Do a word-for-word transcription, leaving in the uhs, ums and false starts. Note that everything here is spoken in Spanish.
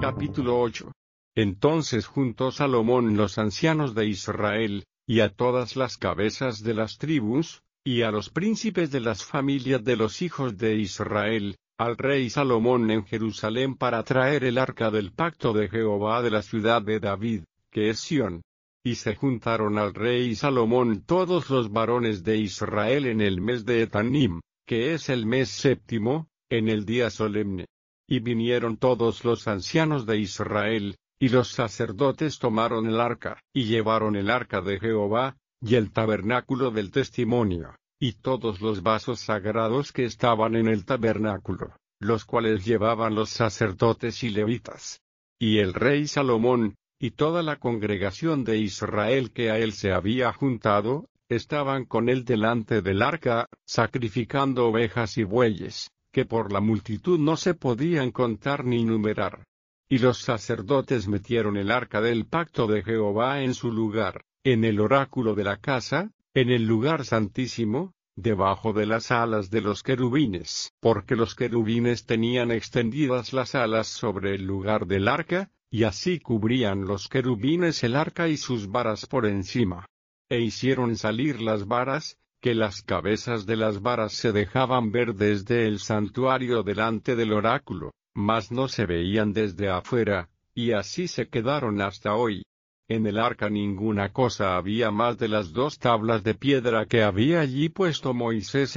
Capítulo ocho. Entonces juntó Salomón los ancianos de Israel, y a todas las cabezas de las tribus, y a los príncipes de las familias de los hijos de Israel, al rey Salomón en Jerusalén para traer el arca del pacto de Jehová de la ciudad de David, que es Sión. Y se juntaron al rey Salomón todos los varones de Israel en el mes de Etanim, que es el mes séptimo, en el día solemne. Y vinieron todos los ancianos de Israel, y los sacerdotes tomaron el arca, y llevaron el arca de Jehová, y el tabernáculo del testimonio, y todos los vasos sagrados que estaban en el tabernáculo, los cuales llevaban los sacerdotes y levitas. Y el rey Salomón, y toda la congregación de Israel que a él se había juntado, estaban con él delante del arca, sacrificando ovejas y bueyes, que por la multitud no se podían contar ni numerar. Y los sacerdotes metieron el arca del pacto de Jehová en su lugar, en el oráculo de la casa, en el lugar santísimo, debajo de las alas de los querubines, porque los querubines tenían extendidas las alas sobre el lugar del arca, y así cubrían los querubines el arca y sus varas por encima. E hicieron salir las varas, que las cabezas de las varas se dejaban ver desde el santuario delante del oráculo, mas no se veían desde afuera, y así se quedaron hasta hoy. En el arca ninguna cosa había más de las dos tablas de piedra que había allí puesto Moisés